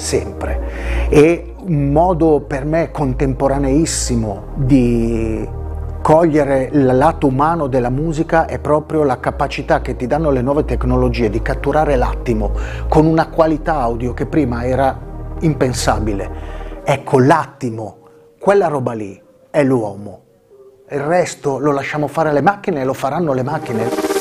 sempre. E un modo per me contemporaneissimo di cogliere il lato umano della musica è proprio la capacità che ti danno le nuove tecnologie di catturare l'attimo con una qualità audio che prima era impensabile. Ecco, l'attimo, quella roba lì è l'uomo. Il resto lo lasciamo fare alle macchine e lo faranno le macchine.